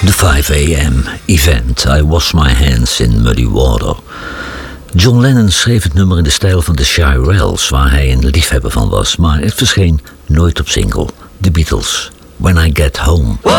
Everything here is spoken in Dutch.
The 5 a.m. event, I wash my hands in muddy water. John Lennon schreef het nummer in de stijl van de Shirelles, waar hij een liefhebber van was, maar het verscheen nooit op single. The Beatles, When I Get Home.